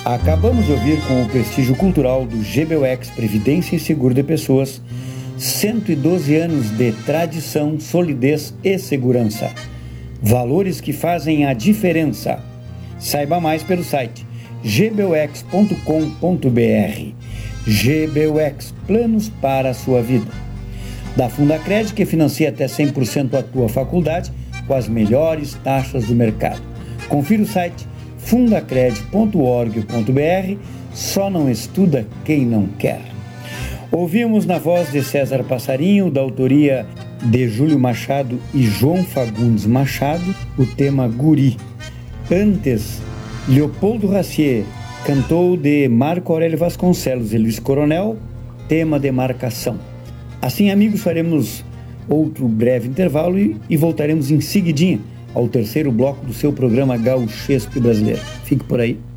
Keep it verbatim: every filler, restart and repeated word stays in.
Acabamos de ouvir com o prestígio cultural do G B U X Previdência e Seguro de Pessoas, cento e doze anos de tradição, solidez e segurança. Valores que fazem a diferença. Saiba mais pelo site g b u x ponto com ponto b r. G B U X, planos para a sua vida. Da Fundacred, que financia até cem por cento a tua faculdade com as melhores taxas do mercado. Confira o site fundacred ponto org ponto b r. Só não estuda quem não quer. Ouvimos na voz de César Passarinho, da autoria de Júlio Machado e João Fagundes Machado, o tema Guri. Antes, Leopoldo Racier cantou de Marco Aurélio Vasconcelos e Luiz Coronel, tema de marcação. Assim, amigos, faremos outro breve intervalo e, e voltaremos em seguidinha ao terceiro bloco do seu programa Gauchesco Brasileiro. Fique por aí.